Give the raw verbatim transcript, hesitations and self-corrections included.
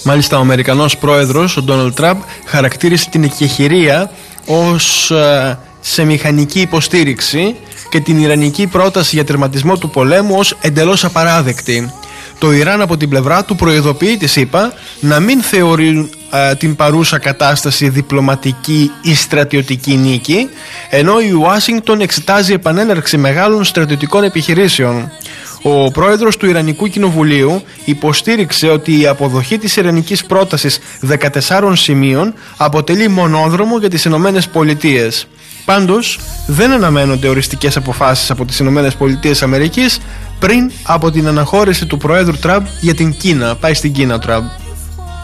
Μάλιστα, ο Αμερικανός πρόεδρος, ο Ντόναλντ Τραμπ, χαρακτήρισε την εκεχηρία ως ε, σε μηχανική υποστήριξη και την ιρανική πρόταση για τερματισμό του πολέμου ως εντελώς απαράδεκτη. Το Ιράν από την πλευρά του προειδοποιεί τη ΣΥΠΑ να μην θεωρεί ε, την παρούσα κατάσταση διπλωματική ή στρατιωτική νίκη, ενώ η Ουάσιγκτον εξετάζει επανέναρξη μεγάλων στρατιωτικών επιχειρήσεων. Ο πρόεδρος του Ιρανικού Κοινοβουλίου υποστήριξε ότι η αποδοχή της ιρανικής πρότασης δεκατεσσάρων σημείων αποτελεί μονόδρομο για τις Ηνωμένες Πολιτείες. Πάντως, δεν αναμένονται οριστικές αποφάσεις από τις Ηνωμένες Πολιτείες Αμερικής πριν από την αναχώρηση του Προέδρου Τραμπ για την Κίνα. Πάει στην Κίνα ο Τραμπ.